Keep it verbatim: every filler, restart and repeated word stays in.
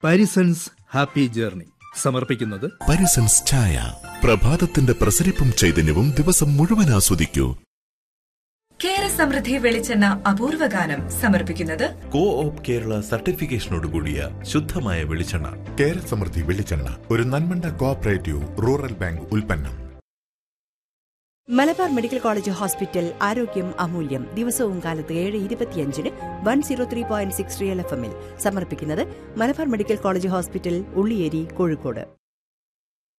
Parisons happy journey സമർപ്പിക്കുന്നത് പാരിസൺസ് ചായ. പ്രഭാതത്തിന്റെ പ്രസരിപ്പും ചൈതന്യവും ദിവസം മുഴുവൻ ആസ്വദിക്കൂ. കേര സമൃദ്ധി വെളിച്ചെണ്ണ അപൂർവ ഗാനം സമർപ്പിക്കുന്നത് കോ ഓപ്പ് കേരള സർട്ടിഫിക്കേഷനോടുകൂടിയ ശുദ്ധമായ വെളിച്ചെണ്ണ. കേര സമൃദ്ധി വെളിച്ചെണ്ണ ഒരു നന്മണ്ട കോഓപ്പറേറ്റീവ് റൂറൽ ബാങ്ക് ഉൽപ്പന്നം. മലബാർ മെഡിക്കൽ കോളേജ് ഹോസ്പിറ്റൽ ആരോഗ്യം അമൂല്യം. ദിവസവും കാലത്ത് ഏഴ് ഇരുപത്തിയഞ്ചിന് one zero three point six real F എമ്മിൽ സമർപ്പിക്കുന്നത് Malabar medical college hospital, Ulliyeri, Kozhikode.